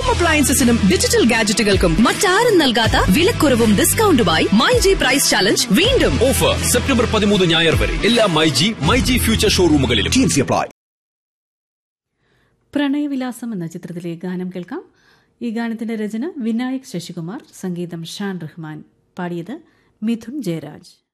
Home അപ്ലയൻസസിനും digital ഗാഡ്ജറ്റുകൾക്കും മറ്റാരും നൽകാത്ത വിലക്കുറവും ഡിസ്കൗണ്ടുമായി myG price challenge വീണ്ടും. ഓഫർ സെപ്റ്റംബർ 13 ഞായർ വരെ എല്ലാ മൈജി ഫ്യൂച്ചർ ഷോറൂമുകളിലും. പ്രണയവിലാസം എന്ന ചിത്രത്തിലെ ഗാനം കേൾക്കാം. ഈ ഗാനത്തിന്റെ രചന വിനായക് ശശികുമാർ, സംഗീതം ഷാൻ റഹ്മാൻ, പാടിയത് മിഥുൻ ജയരാജ്.